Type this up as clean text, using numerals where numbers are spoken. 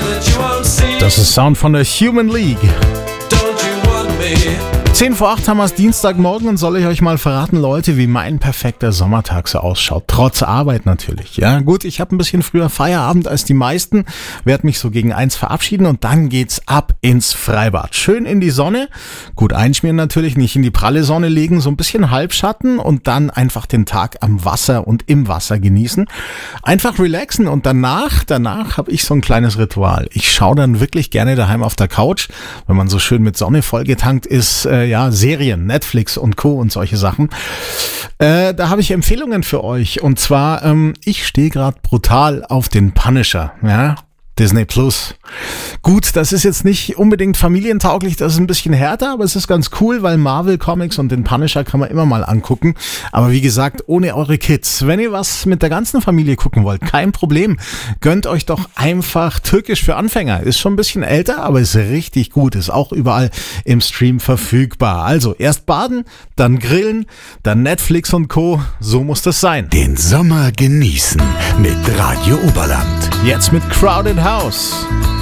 Das ist Sound von der Human League. 10 vor 8 haben wir es Dienstagmorgen und soll ich euch mal verraten, Leute, wie mein perfekter Sommertag so ausschaut. Trotz Arbeit natürlich. Ja, gut, ich habe ein bisschen früher Feierabend als die meisten, werde mich so gegen 1 verabschieden und dann geht's ab ins Freibad. Schön in die Sonne, gut einschmieren natürlich, nicht in die pralle Sonne legen, so ein bisschen Halbschatten und dann einfach den Tag am Wasser und im Wasser genießen. Einfach relaxen und danach habe ich so ein kleines Ritual. Ich schaue dann wirklich gerne daheim auf der Couch, wenn man so schön mit Sonne vollgetankt ist, Serien, Netflix und Co. und solche Sachen. Da habe ich Empfehlungen für euch. Und zwar, ich stehe gerade brutal auf den Punisher. Ja, Disney Plus. Gut, das ist jetzt nicht unbedingt familientauglich, das ist ein bisschen härter, aber es ist ganz cool, weil Marvel Comics und den Punisher kann man immer mal angucken. Aber wie gesagt, ohne eure Kids. Wenn ihr was mit der ganzen Familie gucken wollt, kein Problem. Gönnt euch doch einfach Türkisch für Anfänger. Ist schon ein bisschen älter, aber ist richtig gut. Ist auch überall im Stream verfügbar. Also erst baden, dann grillen, dann Netflix und Co. So muss das sein. Den Sommer genießen mit Radio Oberland. Jetzt mit Crowded House.